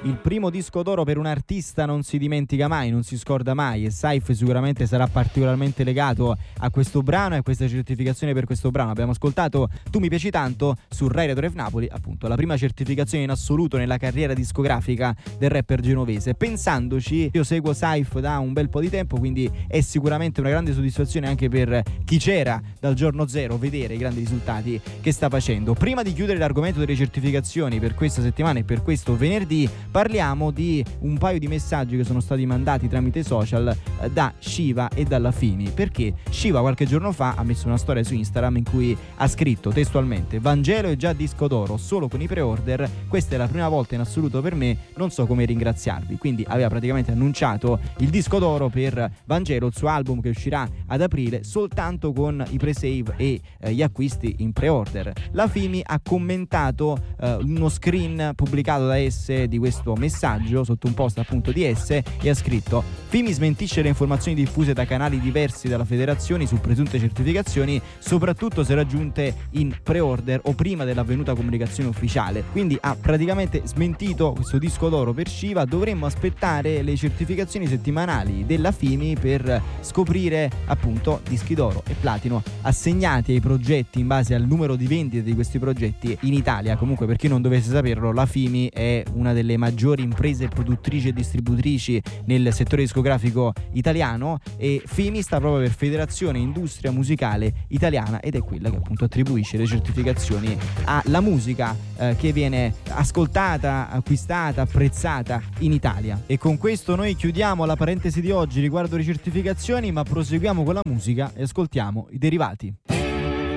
Il primo disco d'oro per un artista non si dimentica mai, non si scorda mai, e Saif sicuramente sarà particolarmente legato a questo brano e a questa certificazione per questo brano. Abbiamo ascoltato Tu mi piaci tanto su Rai Radio Ref Napoli, appunto la prima certificazione in assoluto nella carriera discografica del rapper genovese. Pensandoci, io seguo Saif da un bel po' di tempo, quindi è sicuramente una grande soddisfazione anche per chi c'era dal giorno zero vedere i grandi risultati che sta facendo. Prima di chiudere l'argomento delle certificazioni per questa settimana e per questo venerdì, parliamo di un paio di messaggi che sono stati mandati tramite social da Shiva e dalla Fimi, perché Shiva qualche giorno fa ha messo una storia su Instagram in cui ha scritto testualmente: Vangelo è già disco d'oro solo con i pre-order, questa è la prima volta in assoluto per me, non so come ringraziarvi. Quindi aveva praticamente annunciato il disco d'oro per Vangelo, il suo album che uscirà ad aprile, soltanto con i pre-save e gli acquisti in pre-order. La Fimi ha commentato uno screen pubblicato da esse di questo messaggio sotto un post appunto di esse e ha scritto: Fimi smentisce le informazioni diffuse da canali diversi dalla federazione su presunte certificazioni, soprattutto se raggiunte in pre-order o prima dell'avvenuta comunicazione ufficiale. Quindi ha praticamente smentito questo disco d'oro per Shiva. Dovremmo aspettare le certificazioni settimanali della Fimi per scoprire appunto dischi d'oro e platino assegnati ai progetti in base al numero di vendite di questi progetti in Italia. Comunque, per chi non dovesse saperlo, la Fimi è una delle maggiori imprese produttrici e distributrici nel settore discografico italiano, e Fimi sta proprio per Federazione Industria Musicale Italiana ed è quella che appunto attribuisce le certificazioni alla musica che viene ascoltata, acquistata, apprezzata in Italia. E con questo noi chiudiamo la parentesi di oggi riguardo le certificazioni, ma proseguiamo con la musica e ascoltiamo i Derivati.